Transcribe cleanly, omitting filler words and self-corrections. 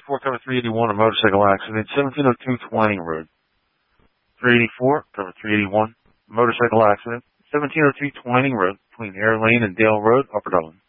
384, cover 381, a motorcycle accident, 1702 Twining Road. 384, cover 381, motorcycle accident, 1702 Twining Road, between Air Lane and Dale Road, Upper Dublin.